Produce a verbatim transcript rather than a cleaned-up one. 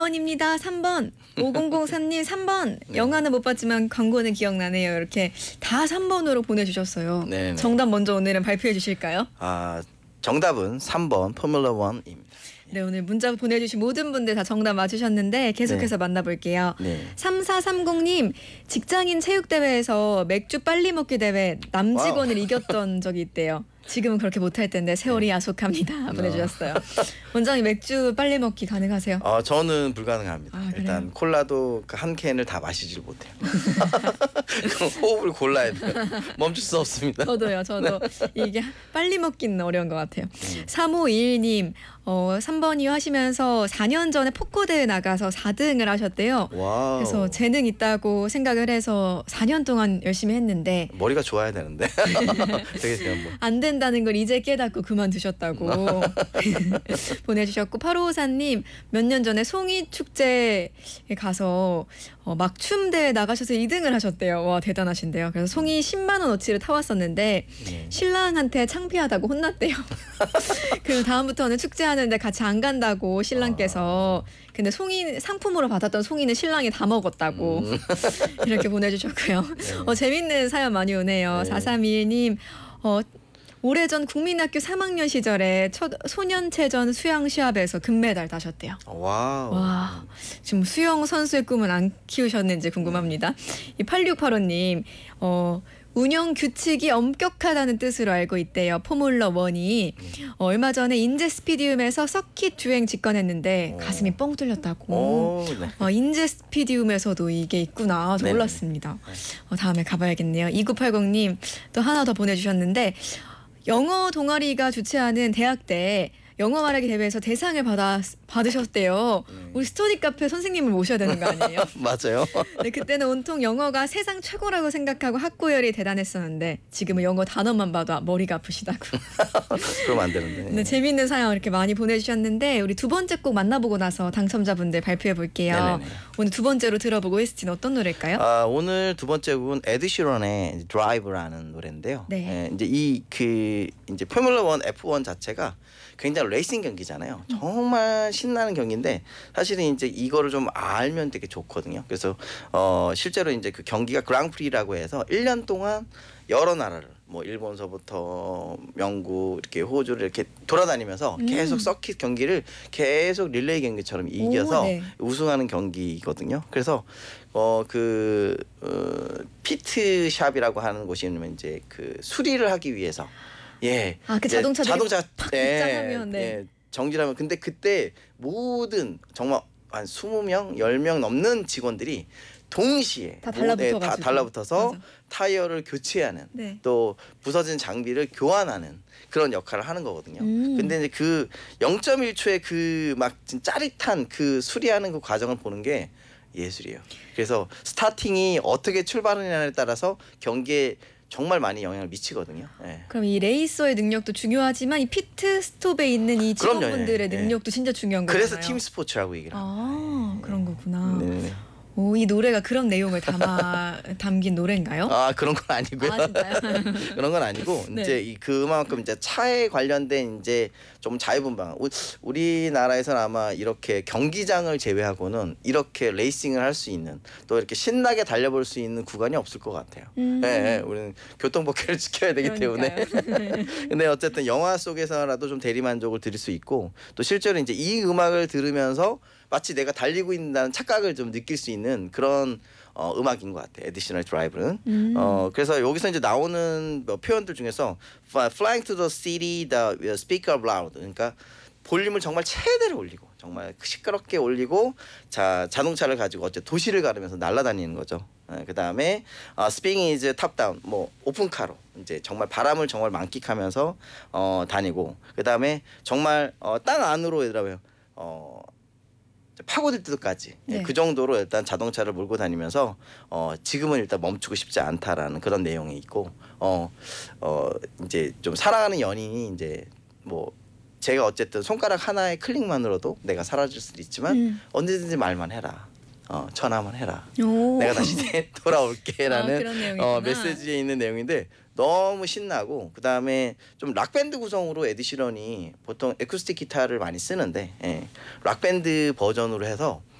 번입니다. 삼 번. 오공공삼님 삼 번. 네. 영화는 못 봤지만 광고는 기억나네요. 이렇게 다 삼 번으로 보내주셨어요. 네네. 정답 먼저 오늘은 발표해 주실까요? 아, 정답은 삼 번 포뮬러 원입니다. 네, 오늘 문자 보내주신 모든 분들 다 정답 맞추셨는데 계속해서 네. 만나볼게요. 네. 삼사삼공님 직장인 체육대회에서 맥주 빨리 먹기 대회 남직원을 와우. 이겼던 적이 있대요. 지금은 그렇게 못할 텐데 세월이 네. 야속합니다. 보내주셨어요. 원장님 맥주 빨리 먹기 가능하세요? 어, 저는 불가능합니다. 아, 일단 콜라도 그 한 캔을 다 마시질 못해요. 그럼 호흡을 골라야 돼요. 멈출 수 없습니다. 저도요. 저도 이게 빨리 먹기는 어려운 것 같아요. 음. 삼오이일님 어, 삼 번이요 하시면서 사 년 전에 포커대회 나가서 사 등을 하셨대요. 와우. 그래서 재능 있다고 생각을 해서 사 년 동안 열심히 했는데 머리가 좋아야 되는데. 되게 그냥 뭐. 안 된다는 걸 이제 깨닫고 그만두셨다고 보내주셨고 팔오오사님 몇 년 전에 송이 축제에 가서 어, 막춤 대회 나가셔서 이 등을 하셨대요. 와 대단하신데요. 그래서 송이 십만 원어치를 타왔었는데 네. 신랑한테 창피하다고 혼났대요. 그래서 다음부터는 축제하는데 같이 안 간다고 신랑께서. 근데 송이 상품으로 받았던 송이는 신랑이 다 먹었다고 음. 이렇게 보내주셨고요. 네. 어, 재밌는 사연 많이 오네요. 네. 사삼이일님 어, 오래전 국민학교 삼 학년 시절에 첫 소년체전 수영 시합에서 금메달 따셨대요. 와우. 와, 지금 수영 선수의 꿈은 안 키우셨는지 궁금합니다. 이 팔육팔오님 어, 운영 규칙이 엄격하다는 뜻으로 알고 있대요. 포뮬러 원이 어, 얼마 전에 인제 스피디움에서 서킷 주행 직관했는데 오. 가슴이 뻥 뚫렸다고. 오, 네. 어, 인제 스피디움에서도 이게 있구나. 저 네네. 몰랐습니다. 네. 어, 다음에 가봐야겠네요. 이구팔공님 또 하나 더 보내주셨는데 영어 동아리가 주최하는 대학때 영어 말하기 대회에서 대상을 받아, 받으셨대요. 네. 우리 스터디 카페 선생님을 모셔야 되는 거 아니에요? 맞아요. 네, 그때는 온통 영어가 세상 최고라고 생각하고 학구열이 대단했었는데 지금은 영어 단어만 봐도 머리가 아프시다고. 그러면 안 되는데. 네, 재미있는 사연 이렇게 많이 보내주셨는데 우리 두 번째 곡 만나보고 나서 당첨자분들 발표해 볼게요. 네네네. 오늘 두 번째로 들어보고 오에스티는 어떤 노래일까요? 아, 오늘 두 번째 곡은 에드 시런의 드라이브라는 노래인데요. 네. 예, 이제 이 그 이제 포뮬러 원 에프 원 자체가 굉장히 레이싱 경기잖아요. 정말 신나는 경기인데 사실은 이제 이거를 좀 알면 되게 좋거든요. 그래서 어 실제로 이제 그 경기가 그랑프리라고 해서 일 년 동안 여러 나라를 뭐 일본서부터 영국 이렇게 호주를 이렇게 돌아다니면서 음. 계속 서킷 경기를 계속 릴레이 경기처럼 이겨서 오, 네. 우승하는 경기거든요. 그래서 어 그 어, 피트샵이라고 하는 곳이면 이제 그 수리를 하기 위해서 예. 아, 그 이제 자동차들이 자동차 팍 예, 입장하면, 네. 예, 정지하면 근데 그때 모든 정말 한 스무 명, 열 명 넘는 직원들이 동시에 다 모- 네, 달라붙어가지고. 다 달라붙어서 맞아. 타이어를 교체하는 네. 또 부서진 장비를 교환하는 그런 역할을 하는 거거든요. 음. 근데 이제 그 영 점 일 초의 그 막 짜릿한 그 수리하는 그 과정을 보는 게 예술이에요. 그래서 스타팅이 어떻게 출발하느냐에 따라서 경기에 정말 많이 영향을 미치거든요. 예. 그럼 이 레이서의 능력도 중요하지만 이 피트 스톱에 있는 이 그럼요, 직원분들의 예, 예. 능력도 진짜 중요한 거잖아요. 그래서 팀 스포츠라고 얘기를 합니다. 아, 그런 거구나. 네네. 오, 이 노래가 그런 내용을 담아 담긴 노래인가요? 아, 그런 건 아니고요. 아, 진짜요? 그런 건 아니고 네. 이제 이 그만큼 이제 차에 관련된 이제 좀 자유분방. 우- 우리나라에서는 아마 이렇게 경기장을 제외하고는 이렇게 레이싱을 할 수 있는 또 이렇게 신나게 달려볼 수 있는 구간이 없을 것 같아요. 음. 예, 예, 우리는 교통법규를 지켜야 되기 때문에. 그러니까요. 근데 어쨌든 영화 속에서라도 좀 대리만족을 드릴 수 있고 또 실제로 이제 이 음악을 들으면서 마치 내가 달리고 있다는 착각을 좀 느낄 수 있는 그런 어, 음악인 것 같아요. 에디셔널 드라이브는. 음. 어, 그래서 여기서 이제 나오는 뭐 표현들 중에서 flying to the city, the speaker loud. 그러니까 볼륨을 정말 최대로 올리고 정말 시끄럽게 올리고 자 자동차를 가지고 어째 도시를 가르면서 날아다니는 거죠. 예, 그다음에 어, spinning is top down 뭐 오픈카로 이제 정말 바람을 정말 만끽하면서 어, 다니고 그다음에 정말 어, 땅 안으로 얘들아 어 파고들 때까지 네. 그 정도로 일단 자동차를 몰고 다니면서 어 지금은 일단 멈추고 싶지 않다라는 그런 내용이 있고 어 어 이제 좀 사랑하는 연인이 이제 뭐 제가 어쨌든 손가락 하나의 클릭만으로도 내가 사라질 수도 있지만 음. 언제든지 말만 해라. 어 전화만 해라. 오. 내가 다시 돌아올게라는 아, 그런 내용이구나. 어 메시지에 있는 내용인데 너무 신나고 그다음에 좀 락밴드 구성으로 에드 시런이 보통 에쿠스틱 기타를 많이 쓰는데 예, 락밴드 버전으로 해서